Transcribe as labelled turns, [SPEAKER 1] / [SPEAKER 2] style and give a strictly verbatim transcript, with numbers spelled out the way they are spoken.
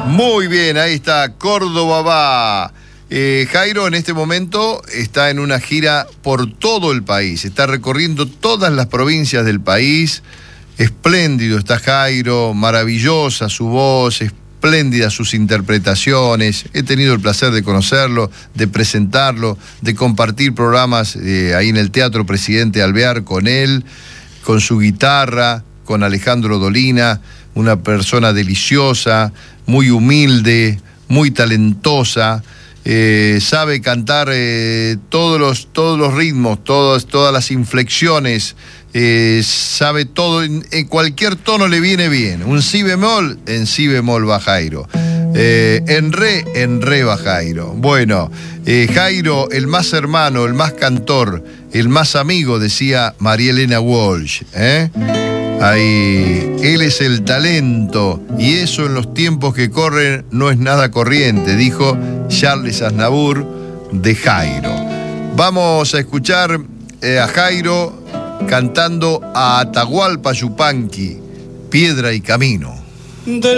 [SPEAKER 1] Muy bien, ahí está, Córdoba va. Eh, Jairo en este momento está en una gira por todo el país, está recorriendo todas las provincias del país. Espléndido está Jairo, maravillosa su voz, espléndidas sus interpretaciones. He tenido el placer de conocerlo, de presentarlo, de compartir programas eh, ahí en el Teatro Presidente Alvear con él, con su guitarra, con Alejandro Dolina, una persona deliciosa, muy humilde, muy talentosa. Eh, sabe cantar eh, todos los, todos los ritmos, todas, todas las inflexiones, eh, sabe todo, en, en cualquier tono le viene bien. Un si bemol, en si bemol va Jairo. Eh, en re, en re va Jairo. Bueno, eh, Jairo, el más hermano, el más cantor, el más amigo, decía María Elena Walsh, ¿eh? Ahí, él es el talento y eso en los tiempos que corren no es nada corriente, dijo Charles Aznavour de Jairo. Vamos a escuchar eh, a Jairo cantando a Atahualpa Yupanqui, Piedra y Camino.